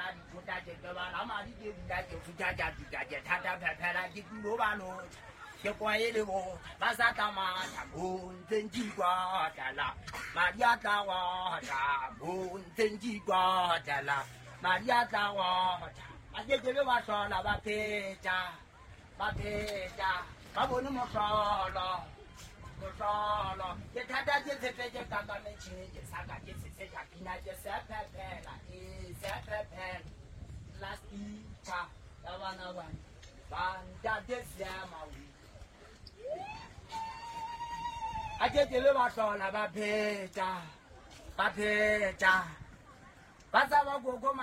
di kota je ke ba la ma di ke da je fu ja ja di ja je ta ta phe phe la di lo ba lo ke kwa ye le bo ba sa ta ma ta gun zen ji kwa da la Maria ta wa ta gun zen ji kwa da la Maria ta wa ta a je je wa so la ba pe ja ba bo no mo so lo Solo, ye tada je se fe je kaka me chini je saka je se ja kina je se pepe la se pepe last cha la wan banda de se ma wi aje je le wa so la ba pe cha ba sa wa go go